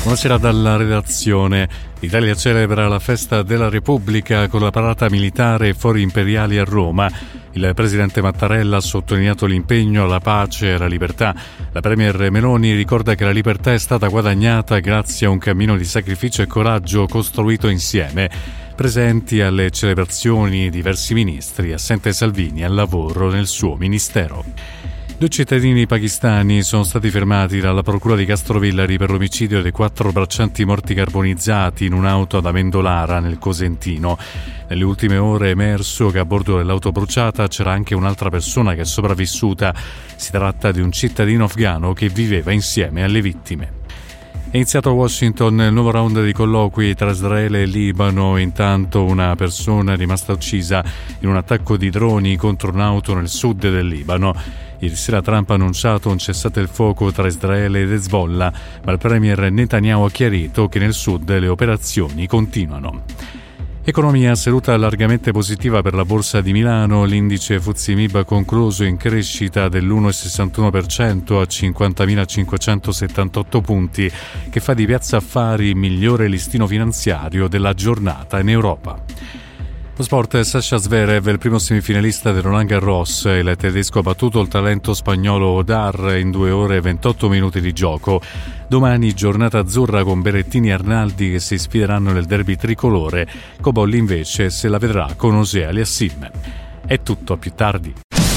Buonasera dalla redazione. L'Italia celebra la festa della Repubblica con la parata militare e fori imperiali a Roma. Il presidente Mattarella ha sottolineato l'impegno alla pace e alla libertà. La premier Meloni ricorda che la libertà è stata guadagnata grazie a un cammino di sacrificio e coraggio costruito insieme. Presenti alle celebrazioni diversi ministri, assente Salvini al lavoro nel suo ministero. 2 cittadini pakistani sono stati fermati dalla procura di Castrovillari per l'omicidio dei 4 braccianti morti carbonizzati in un'auto ad Amendolara, nel Cosentino. Nelle ultime ore è emerso che a bordo dell'auto bruciata c'era anche un'altra persona che è sopravvissuta. Si tratta di un cittadino afghano che viveva insieme alle vittime. È iniziato a Washington il nuovo round di colloqui tra Israele e Libano. Intanto una persona è rimasta uccisa in un attacco di droni contro un'auto nel sud del Libano. Ieri sera Trump ha annunciato un cessate il fuoco tra Israele ed Hezbollah, ma il premier Netanyahu ha chiarito che nel sud le operazioni continuano. Economia, seduta largamente positiva per la borsa di Milano. L'indice FTSE MIB ha concluso in crescita dell'1,61% a 50.578 punti, che fa di Piazza Affari il migliore listino finanziario della giornata in Europa. Lo sport, Sasha Zverev è il primo semifinalista del Roland Garros. Il tedesco ha battuto il talento spagnolo Odar in 2 ore e 28 minuti di gioco. Domani giornata azzurra con Berrettini e Arnaldi che si sfideranno nel derby tricolore. Cobolli invece se la vedrà con Osea Aliassim. È tutto, a più tardi.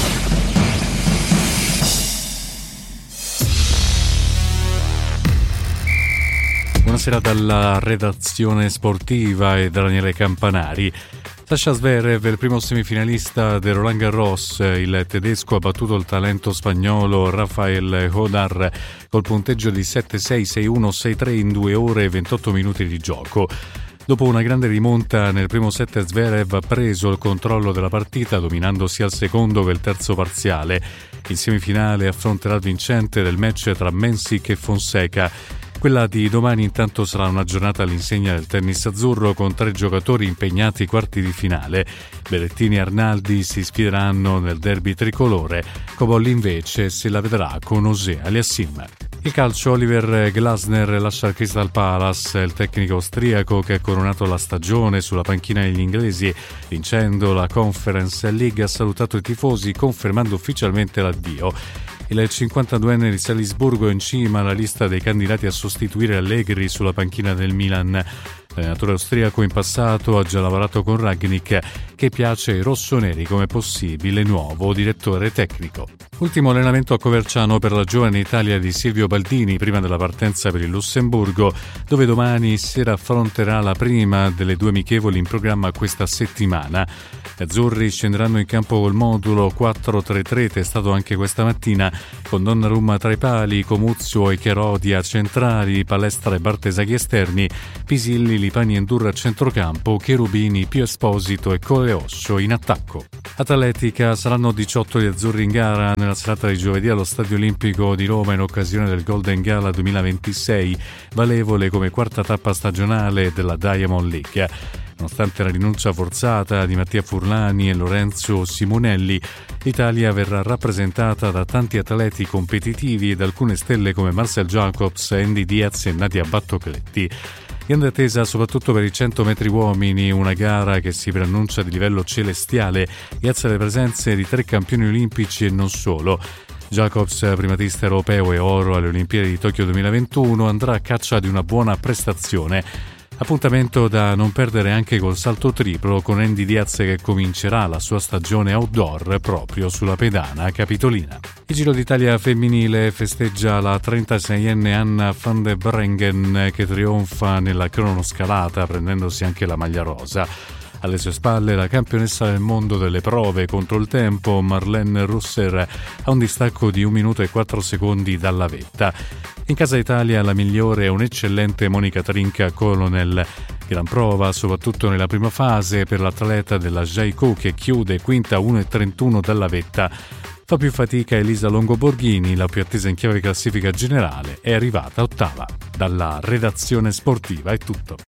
Buonasera dalla redazione sportiva e da Daniele Campanari. Sasha Zverev è il primo semifinalista del Roland Garros. Il tedesco ha battuto il talento spagnolo Rafael Hodar col punteggio di 7-6, 6-1, 6-3 in 2 ore e 28 minuti di gioco. Dopo una grande rimonta nel primo set, Zverev ha preso il controllo della partita, dominando sia il secondo che il terzo parziale. In semifinale affronterà il vincente del match tra Mensik e Fonseca. Quella di domani intanto sarà una giornata all'insegna del tennis azzurro con 3 giocatori impegnati ai quarti di finale. Berrettini e Arnaldi si sfideranno nel derby tricolore. Cobolli invece se la vedrà con Osea Aliassim. Il calcio, Oliver Glasner lascia il Crystal Palace. Il tecnico austriaco che ha coronato la stagione sulla panchina degli inglesi vincendo la Conference League ha salutato i tifosi confermando ufficialmente l'addio. Il 52enne di Salisburgo è in cima alla lista dei candidati a sostituire Allegri sulla panchina del Milan. L'allenatore austriaco in passato ha già lavorato con Rangnick, che piace ai rossoneri come possibile nuovo direttore tecnico. Ultimo allenamento a Coverciano per la giovane Italia di Silvio Baldini prima della partenza per il Lussemburgo, dove domani sera affronterà la prima delle 2 amichevoli in programma questa settimana. Gli azzurri scenderanno in campo col modulo 4-3-3 testato anche questa mattina, con Donnarumma tra i pali, Comuzio e Chiarodia centrali, Palestra e Bartesaghi esterni, Pisilli, Lipani e Ndurra a centrocampo, Cherubini, Pio Esposito e Coleoscio in attacco. Atletica, saranno 18 gli azzurri in gara nella serata di giovedì allo Stadio Olimpico di Roma in occasione del Golden Gala 2026, valevole come quarta tappa stagionale della Diamond League. Nonostante la rinuncia forzata di Mattia Furlani e Lorenzo Simonelli, l'Italia verrà rappresentata da tanti atleti competitivi ed alcune stelle come Marcel Jacobs, Andy Diaz e Nadia Battocletti. Grande attesa soprattutto per i 100 metri uomini, una gara che si preannuncia di livello celestiale grazie alle presenze di 3 campioni olimpici e non solo. Jacobs, primatista europeo e oro alle Olimpiadi di Tokyo 2021, andrà a caccia di una buona prestazione. Appuntamento da non perdere anche col salto triplo con Andy Diaz che comincerà la sua stagione outdoor proprio sulla pedana capitolina. Il Giro d'Italia femminile festeggia la 36enne Anna van der Breggen che trionfa nella cronoscalata prendendosi anche la maglia rosa. Alle sue spalle la campionessa del mondo delle prove contro il tempo Marlene Russer ha un distacco di 1 minuto e 4 secondi dalla vetta. In casa Italia la migliore è un'eccellente Monica Trinca Colonel. Gran prova soprattutto nella prima fase per l'atleta della Jaico che chiude quinta 1,31 dalla vetta. Fa più fatica Elisa Longo Borghini, la più attesa in chiave classifica generale, è arrivata ottava. Dalla redazione sportiva è tutto.